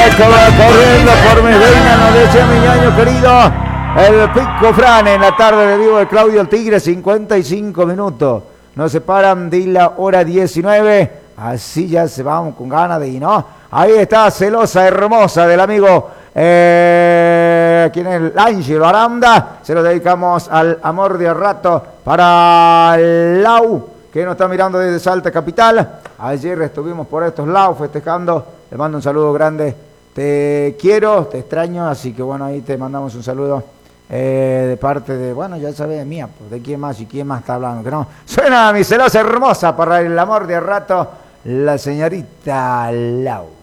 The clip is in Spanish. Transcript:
corriendo por mis venas, nos decía mi ñaño querido. El Pico Fran en la tarde de vivo de Claudio el Tigre, 55 minutos. Nos separan de la hora 19. Así ya se vamos con ganas de ir, ¿no? Ahí está, celosa, hermosa del amigo. ¿Quién es? El Ángelo Aranda. Se lo dedicamos al amor de rato para Lau, que nos está mirando desde Salta Capital. Ayer estuvimos por estos lados festejando. Le mando un saludo grande. Te quiero, te extraño, así que bueno, ahí te mandamos un saludo de parte de, bueno, ya sabes, mía, pues, de quién más y quién más está hablando, que no. Suena mi celosa hermosa para el amor de rato, la señorita Lau.